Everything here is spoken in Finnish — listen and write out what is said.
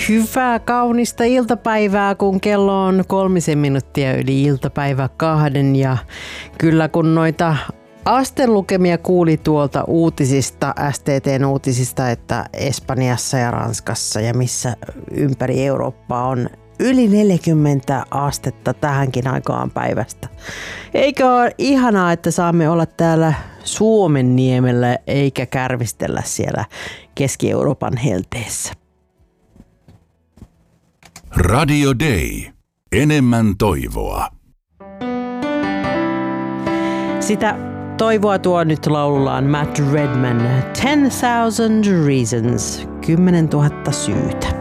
Hyvää kaunista iltapäivää, kun kello on 3 minuuttia yli iltapäivä 2. Ja kyllä kun noita astelukemia kuuli tuolta uutisista, STT:n uutisista, että Espanjassa ja Ranskassa ja missä ympäri Eurooppaa on yli 40 astetta tähänkin aikaan päivästä. Eikö ole ihanaa, että saamme olla täällä Suomenniemellä eikä kärvistellä siellä Keski-Euroopan helteessä? Radio Day. Enemmän toivoa. Sitä toivoa tuo nyt laulullaan Matt Redman. 10,000 Reasons. 10 000 syytä.